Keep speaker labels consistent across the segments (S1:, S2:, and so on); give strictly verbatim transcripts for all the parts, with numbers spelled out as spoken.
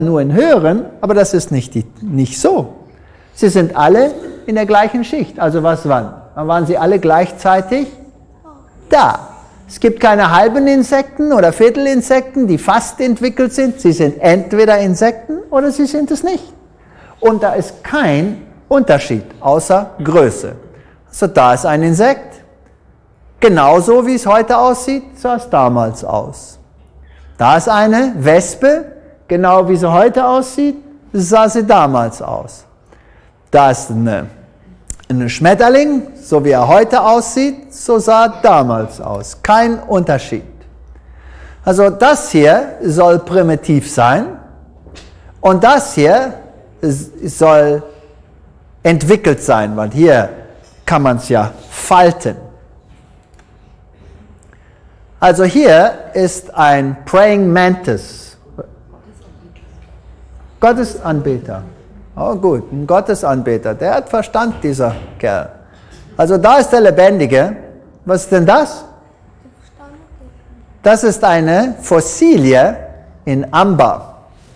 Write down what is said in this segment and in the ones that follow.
S1: nur in höheren, aber das ist nicht, die, nicht so. Sie sind alle in der gleichen Schicht. Also was wann? Wann waren sie alle gleichzeitig da? Es gibt keine halben Insekten oder Viertelinsekten, die fast entwickelt sind. Sie sind entweder Insekten oder sie sind es nicht. Und da ist kein Unterschied, außer Größe. Also da ist ein Insekt, genauso wie es heute aussieht, sah es damals aus. Da ist eine Wespe, genau wie sie heute aussieht, sah sie damals aus. Da ist eine, ein Schmetterling, so wie er heute aussieht, so sah er damals aus. Kein Unterschied. Also das hier soll primitiv sein und das hier soll entwickelt sein, weil hier kann man es ja falten. Also hier ist ein Praying Mantis. Gottesanbeter. Oh gut, ein Gottesanbeter. Der hat Verstand, dieser Kerl. Also da ist der Lebendige. Was ist denn das? Das ist eine Fossilie in Amber.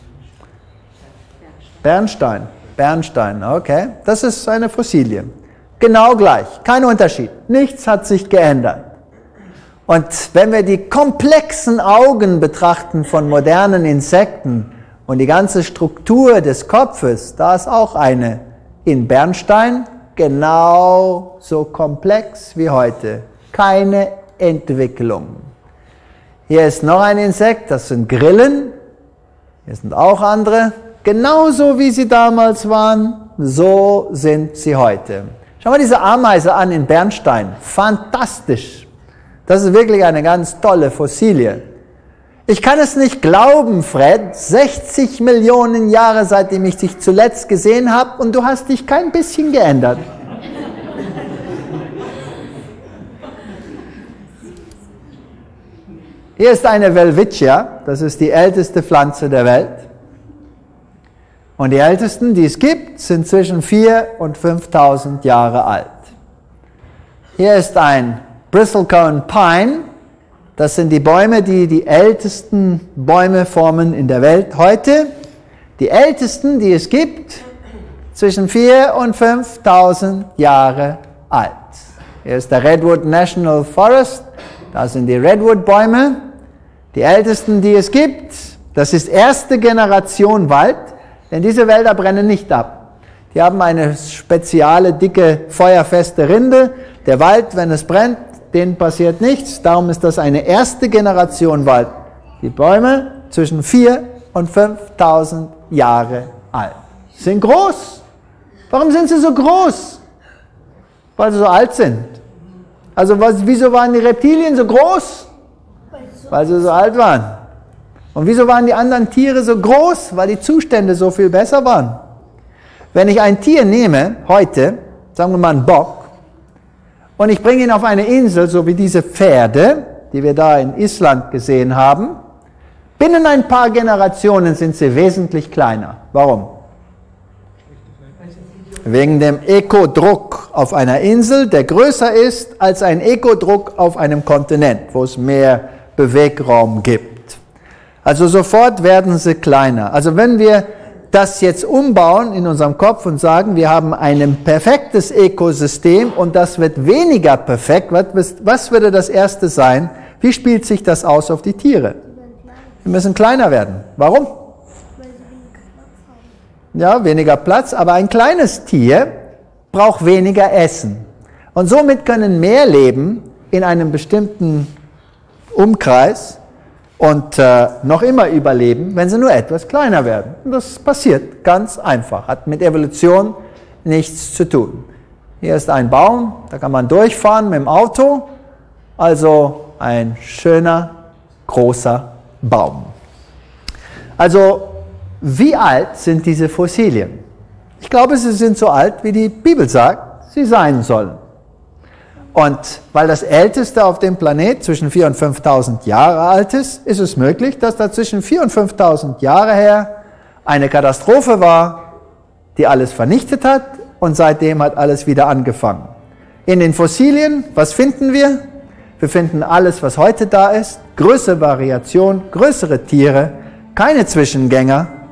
S1: Bernstein. Bernstein, okay. Das ist eine Fossilie. Genau gleich, kein Unterschied. Nichts hat sich geändert. Und wenn wir die komplexen Augen betrachten von modernen Insekten und die ganze Struktur des Kopfes, da ist auch eine in Bernstein, genau so komplex wie heute. Keine Entwicklung. Hier ist noch ein Insekt, das sind Grillen. Hier sind auch andere. Genauso wie sie damals waren, so sind sie heute. Schau mal diese Ameise an in Bernstein. Fantastisch. Das ist wirklich eine ganz tolle Fossilie. Ich kann es nicht glauben, Fred. sechzig Millionen Jahre, seitdem ich dich zuletzt gesehen habe, und du hast dich kein bisschen geändert. Hier ist eine Welwitschia. Das ist die älteste Pflanze der Welt. Und die ältesten, die es gibt, sind zwischen viertausend und fünftausend Jahre alt. Hier ist ein Bristlecone Pine. Das sind die Bäume, die die ältesten Bäume formen in der Welt heute. Die ältesten, die es gibt, zwischen viertausend und fünftausend Jahre alt. Hier ist der Redwood National Forest. Das sind die Redwood-Bäume. Die ältesten, die es gibt, das ist erste Generation Wald. Denn diese Wälder brennen nicht ab. Die haben eine spezielle, dicke, feuerfeste Rinde. Der Wald, wenn es brennt, denen passiert nichts. Darum ist das eine erste Generation Wald. Die Bäume zwischen viertausend und fünftausend Jahre alt. Sind groß. Warum sind sie so groß? Weil sie so alt sind. Also was, wieso waren die Reptilien so groß? Weil sie so alt waren. Und wieso waren die anderen Tiere so groß? Weil die Zustände so viel besser waren. Wenn ich ein Tier nehme, heute, sagen wir mal einen Bock, und ich bringe ihn auf eine Insel, so wie diese Pferde, die wir da in Island gesehen haben, binnen ein paar Generationen sind sie wesentlich kleiner. Warum? Wegen dem Ökodruck auf einer Insel, der größer ist als ein Ökodruck auf einem Kontinent, wo es mehr Bewegraum gibt. Also sofort werden sie kleiner. Also wenn wir das jetzt umbauen in unserem Kopf und sagen, wir haben ein perfektes Ökosystem und das wird weniger perfekt, was, was würde das Erste sein? Wie spielt sich das aus auf die Tiere? Wir müssen kleiner werden. Warum? Ja, weniger Platz, aber ein kleines Tier braucht weniger Essen. Und somit können mehr leben in einem bestimmten Umkreis und äh, noch immer überleben, wenn sie nur etwas kleiner werden. Und das passiert ganz einfach, hat mit Evolution nichts zu tun. Hier ist ein Baum, da kann man durchfahren mit dem Auto, also ein schöner, großer Baum. Also, wie alt sind diese Fossilien? Ich glaube, sie sind so alt, wie die Bibel sagt, sie sein sollen. Und weil das Älteste auf dem Planet zwischen viertausend und fünftausend Jahre alt ist, ist es möglich, dass da zwischen viertausend und fünftausend Jahre her eine Katastrophe war, die alles vernichtet hat, und seitdem hat alles wieder angefangen. In den Fossilien, was finden wir? Wir finden alles, was heute da ist, größere Variation, größere Tiere, keine Zwischengänger,